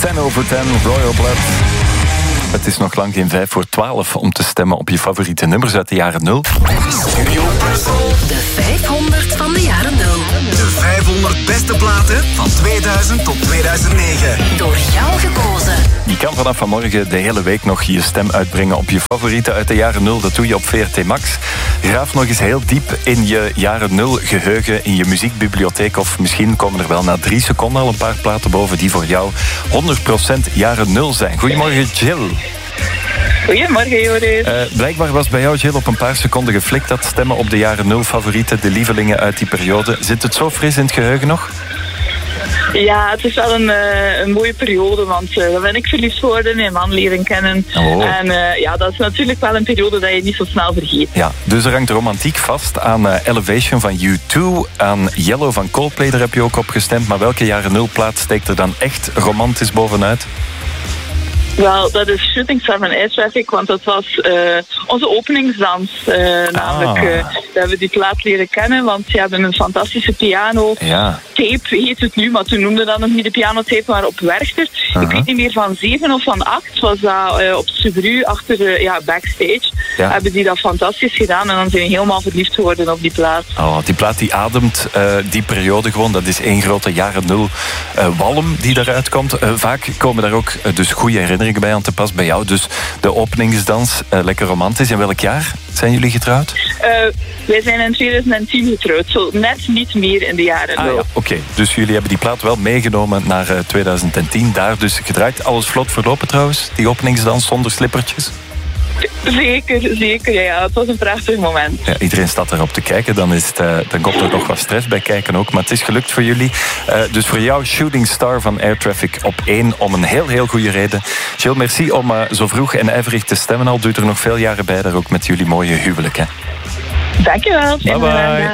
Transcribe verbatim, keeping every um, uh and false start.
ten over ten, Royal Blood. Het is nog lang geen vijf voor twaalf om te stemmen op je favoriete nummers uit de jaren nul. Studio Brussel. De vijfhonderd van de jaren nul. De vijfhonderd beste platen van tweeduizend tot tweeduizend negen. Door jou gekozen. Je kan vanaf vanmorgen de hele week nog je stem uitbrengen op je favorieten uit de jaren nul. Dat doe je op V R T Max. Graaf nog eens heel diep in je jaren nul geheugen, in je muziekbibliotheek. Of misschien komen er wel na drie seconden al een paar platen boven die voor jou honderd procent jaren nul zijn. Goedemorgen, Jill. Goedemorgen, Joris. Uh, blijkbaar was bij jou, Jill, op een paar seconden geflikt dat stemmen op de jaren nul favorieten, de lievelingen uit die periode. Zit het zo fris in het geheugen nog? Ja, het is wel een, uh, een mooie periode, want uh, dan ben ik verliefd geworden, mijn man leren kennen. Oh. En uh, ja, dat is natuurlijk wel een periode dat je niet zo snel vergeet. Ja, dus er hangt romantiek vast aan uh, Elevation van U twee, aan Yellow van Coldplay, daar heb je ook op gestemd. Maar welke jaren nul plaat steekt er dan echt romantisch bovenuit? Wel, dat is Shooting Star van Air Traffic, want dat was uh, onze openingsdans. Uh, namelijk, uh, we hebben die plaat leren kennen, want ze hebben een fantastische piano. Ja. Tape heet het nu, maar toen noemden dat nog niet de pianotape, maar op Werchter. Uh-huh. Ik weet niet meer van zeven of van acht, was dat uh, op Subaru achter de ja, backstage. Ja. Hebben die dat fantastisch gedaan en dan zijn we helemaal verliefd geworden op die plaat. Oh, die plaat die ademt uh, die periode gewoon, dat is één grote jaren nul uh, walm die daaruit komt. Uh, vaak komen daar ook uh, dus goede herinneringen bij aan te pas bij jou. Dus de openingsdans, uh, lekker romantisch. In welk jaar zijn jullie getrouwd? Uh, wij zijn in tweeduizend tien getrouwd, zo net niet meer in de jaren nul. Ah, ja. Oké, okay. Dus jullie hebben die plaat wel meegenomen naar uh, tweeduizend tien. Daar dus gedraaid. Alles vlot verlopen trouwens, die openingsdans zonder slippertjes? Zeker, zeker. Ja, het was een prachtig moment. Ja, iedereen staat erop te kijken. Dan, is het, uh, dan komt er nog wat stress bij kijken ook. Maar het is gelukt voor jullie. Uh, dus voor jou Shooting Star van Air Traffic op één. Om een heel, heel goede reden. Jill, merci om uh, zo vroeg en ijverig te stemmen al. Doet er nog veel jaren bij. Daar ook met jullie mooie huwelijk. Hè? Dankjewel. Bye bye.